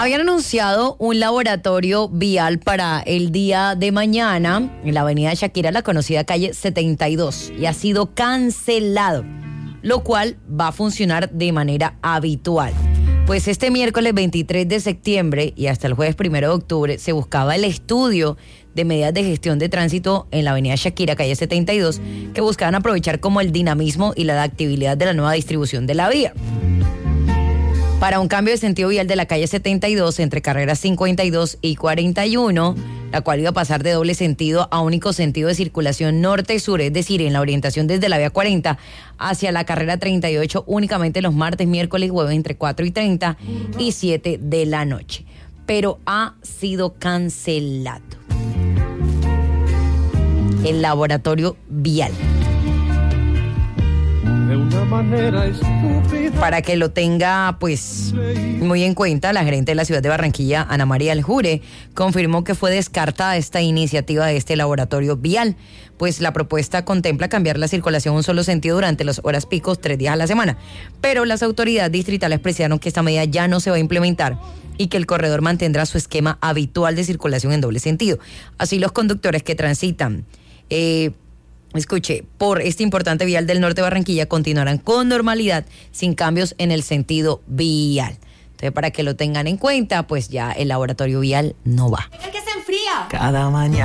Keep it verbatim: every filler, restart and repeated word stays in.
Habían anunciado un laboratorio vial para el día de mañana en la avenida Shakira, la conocida calle setenta y dos, y ha sido cancelado, lo cual va a funcionar de manera habitual. Pues este miércoles veintitrés de septiembre y hasta el jueves primero de octubre se buscaba el estudio de medidas de gestión de tránsito en la avenida Shakira, calle setenta y dos, que buscaban aprovechar como el dinamismo y la adaptabilidad de la nueva distribución de la vía. Para un cambio de sentido vial de la calle setenta y dos entre carreras cincuenta y dos y cuarenta y uno, la cual iba a pasar de doble sentido a único sentido de circulación norte-sur, es decir, en la orientación desde la vía cuarenta hacia la carrera treinta y ocho únicamente los martes, miércoles y jueves entre cuatro y treinta y siete de la noche. Pero ha sido cancelado el laboratorio vial. De una manera estúpida. Para que lo tenga pues muy en cuenta, la gerente de la ciudad de Barranquilla, Ana María Aljure, confirmó que fue descartada esta iniciativa de este laboratorio vial, pues la propuesta contempla cambiar la circulación a un solo sentido durante las horas picos tres días a la semana, pero las autoridades distritales precisaron que esta medida ya no se va a implementar y que el corredor mantendrá su esquema habitual de circulación en doble sentido. Así los conductores que transitan eh, Escuche, por este importante vial del norte de Barranquilla continuarán con normalidad sin cambios en el sentido vial. Entonces, para que lo tengan en cuenta, pues ya el laboratorio vial no va. El que se enfría. Cada mañana.